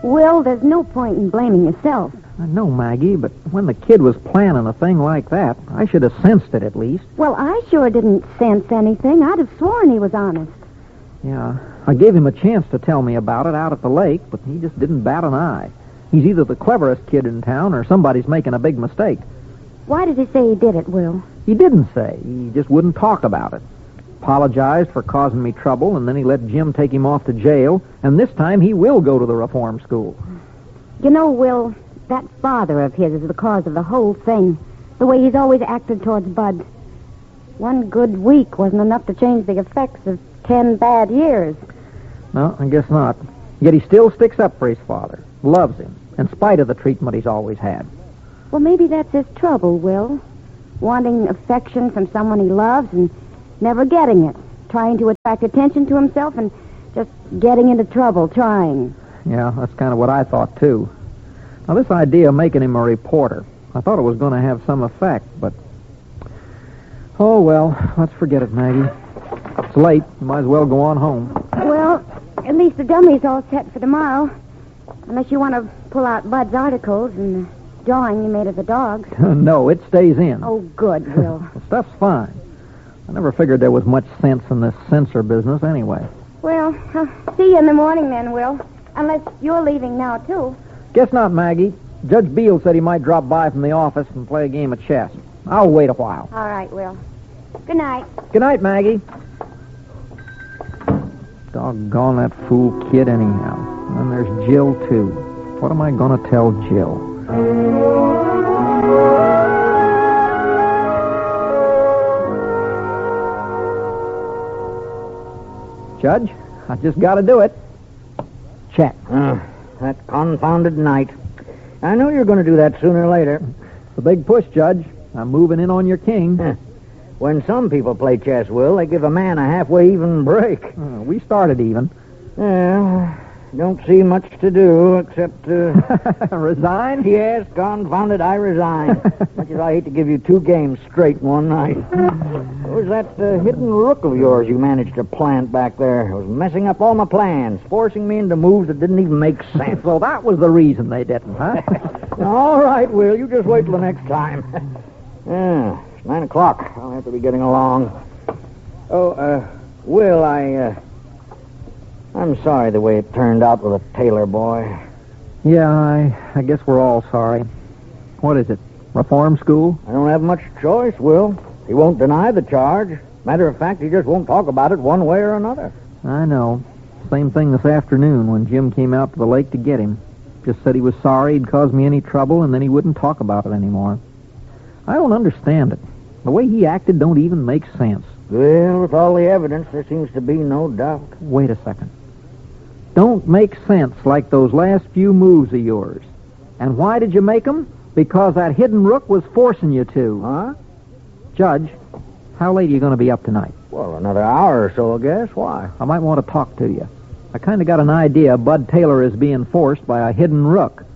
Will, there's no point in blaming yourself. I know, Maggie, but when the kid was planning a thing like that, I should have sensed it at least. Well, I sure didn't sense anything. I'd have sworn he was honest. Yeah, I gave him a chance to tell me about it out at the lake, but he just didn't bat an eye. He's either the cleverest kid in town or somebody's making a big mistake. Why did he say he did it, Will? He didn't say. He just wouldn't talk about it. Apologized for causing me trouble, and then he let Jim take him off to jail, and this time he will go to the reform school. You know, Will, that father of his is the cause of the whole thing. The way he's always acted towards Bud. One good week wasn't enough to change the effects of 10 bad years. No, I guess not. Yet he still sticks up for his father, loves him, in spite of the treatment he's always had. Well, maybe that's his trouble, Will. Wanting affection from someone he loves and never getting it. Trying to attract attention to himself and just getting into trouble trying. Yeah, that's kind of what I thought, too. Now, this idea of making him a reporter, I thought it was going to have some effect, but... Oh, well, let's forget it, Maggie. It's late. You might as well go on home. Well, at least the dummy's all set for tomorrow. Unless you want to pull out Bud's articles and the drawing you made of the dogs. No, it stays in. Oh, good, Will. The stuff's fine. I never figured there was much sense in this censor business anyway. Well, I'll see you in the morning then, Will. Unless you're leaving now, too. Guess not, Maggie. Judge Beale said he might drop by from the office and play a game of chess. I'll wait a while. All right, Will. Good night. Good night, Maggie. Doggone that fool kid anyhow. And there's Jill, too. What am I going to tell Jill? Judge, I just got to do it. Check. That confounded night. I knew you were going to do that sooner or later. It's a big push, Judge. I'm moving in on your king. When some people play chess, Will, they give a man a halfway even break. We started even. Yeah, don't see much to do except... Resign? Yes, confounded, I resign. Much as I hate to give you 2 games straight in one night. What was that hidden rook of yours you managed to plant back there? It was messing up all my plans, forcing me into moves that didn't even make sense. Well, that was the reason they didn't, huh? All right, Will, you just wait till the next time. Yeah, it's 9 o'clock. I'll have to be getting along. Oh, Will, I'm sorry the way it turned out with the Taylor boy. Yeah, I guess we're all sorry. What is it, reform school? I don't have much choice, Will. He won't deny the charge. Matter of fact, he just won't talk about it one way or another. I know. Same thing this afternoon when Jim came out to the lake to get him. Just said he was sorry he'd caused me any trouble, and then he wouldn't talk about it anymore. I don't understand it. The way he acted don't even make sense. Well, with all the evidence, there seems to be no doubt. Wait a second. Don't make sense like those last few moves of yours. And why did you make them? Because that hidden rook was forcing you to. Huh? Judge, how late are you going to be up tonight? Well, another hour or so, I guess. Why? I might want to talk to you. I kind of got an idea Bud Taylor is being forced by a hidden rook.